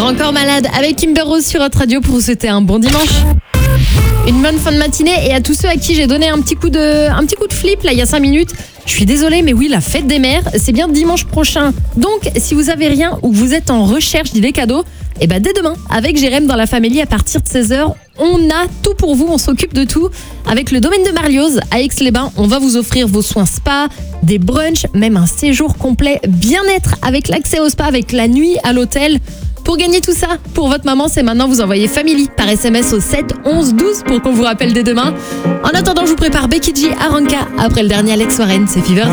Grand Corps Malade avec Kimber Rose sur votre radio pour vous souhaiter un bon dimanche. Une bonne fin de matinée et à tous ceux à qui j'ai donné un petit coup de flip là il y a 5 minutes. Je suis désolée mais oui, la fête des mères, c'est bien dimanche prochain. Donc si vous avez rien ou que vous êtes en recherche d'idées cadeaux, et dès demain avec Jérém dans la famille à partir de 16h, on a tout pour vous, on s'occupe de tout. Avec le domaine de Marlioz à Aix-les-Bains, on va vous offrir vos soins spa, des brunchs, même un séjour complet bien-être avec l'accès au spa, avec la nuit à l'hôtel. Pour gagner tout ça, pour votre maman, c'est maintenant, vous envoyez Family par SMS au 7 11 12 pour qu'on vous rappelle dès demain. En attendant, je vous prépare Becky G, Aranka, après le dernier Alex Warren, c'est Fever.